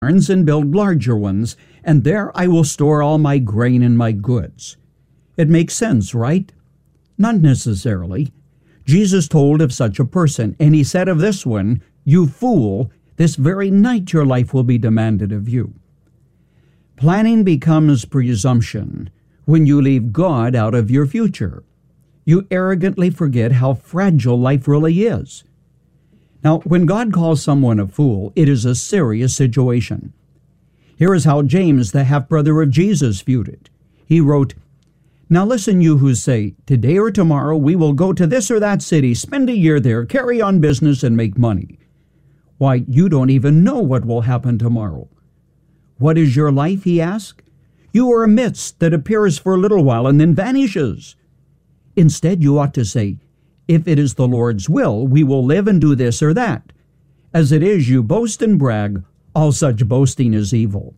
barns and build larger ones, and there I will store all my grain and my goods. It makes sense, right? Not necessarily. Jesus told of such a person, and he said of this one, "You fool, this very night your life will be demanded of you." Planning becomes presumption when you leave God out of your future. You arrogantly forget how fragile life really is. Now, when God calls someone a fool, it is a serious situation. Here is how James, the half-brother of Jesus, viewed it. He wrote, "Now listen, you who say, 'Today or tomorrow we will go to this or that city, spend a year there, carry on business, and make money.' Why, you don't even know what will happen tomorrow. What is your life, he asked? You are a mist that appears for a little while and then vanishes. Instead, you ought to say, 'If it is the Lord's will, we will live and do this or that.' As it is, you boast and brag. All such boasting is evil."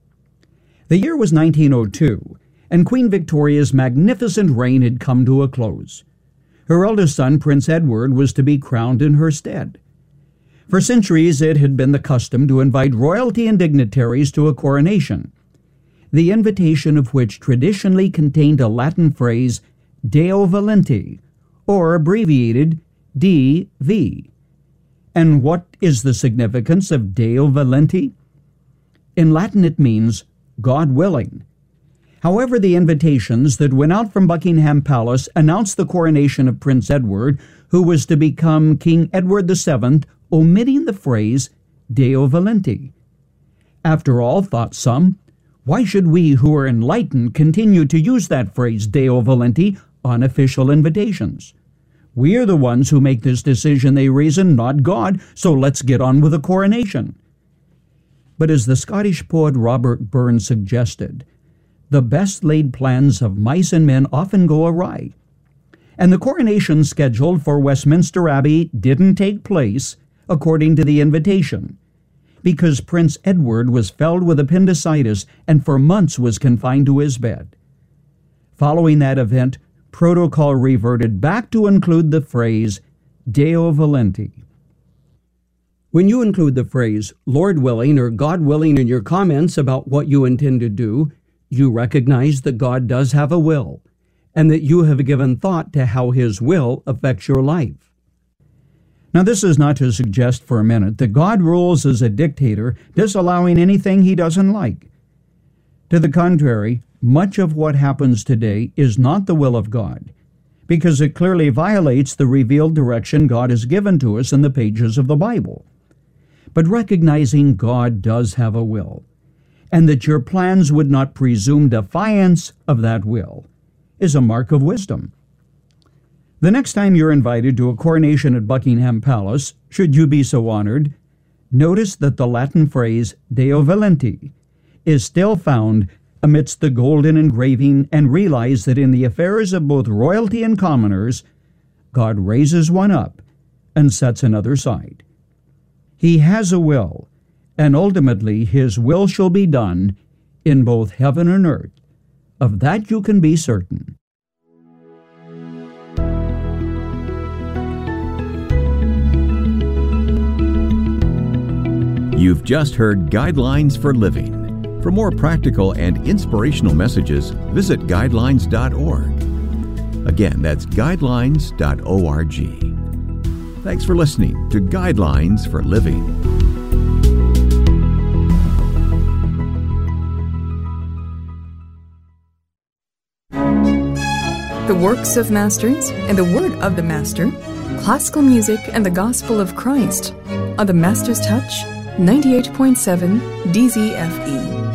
The year was 1902, and Queen Victoria's magnificent reign had come to a close. Her eldest son, Prince Edward, was to be crowned in her stead. For centuries, it had been the custom to invite royalty and dignitaries to a coronation, the invitation of which traditionally contained a Latin phrase, Deo Volenti, or abbreviated D.V. And what is the significance of Deo Volenti? In Latin it means God willing. However, the invitations that went out from Buckingham Palace announced the coronation of Prince Edward, who was to become King Edward VII, omitting the phrase Deo Volenti. After all, thought some, why should we who are enlightened continue to use that phrase Deo Volenti on official invitations? We are the ones who make this decision, they reason, not God, so let's get on with the coronation. But as the Scottish poet Robert Burns suggested, the best laid plans of mice and men often go awry. And the coronation scheduled for Westminster Abbey didn't take place according to the invitation, because Prince Edward was felled with appendicitis and for months was confined to his bed. Following that event, protocol reverted back to include the phrase Deo Volenti. When you include the phrase Lord willing or God willing in your comments about what you intend to do, you recognize that God does have a will, and that you have given thought to how His will affects your life. Now, this is not to suggest for a minute that God rules as a dictator, disallowing anything He doesn't like. To the contrary, much of what happens today is not the will of God, because it clearly violates the revealed direction God has given to us in the pages of the Bible. But recognizing God does have a will, and that your plans would not presume defiance of that will, is a mark of wisdom. The next time you're invited to a coronation at Buckingham Palace, should you be so honored, notice that the Latin phrase Deo Volenti is still found amidst the golden engraving, and realize that in the affairs of both royalty and commoners, God raises one up and sets another aside. He has a will, and ultimately His will shall be done in both heaven and earth. Of that you can be certain. You've just heard Guidelines for Living. For more practical and inspirational messages, visit guidelines.org. Again, that's guidelines.org. Thanks for listening to Guidelines for Living. The works of masters and the word of the master, classical music and the gospel of Christ on the Master's Touch 98.7 DZFE.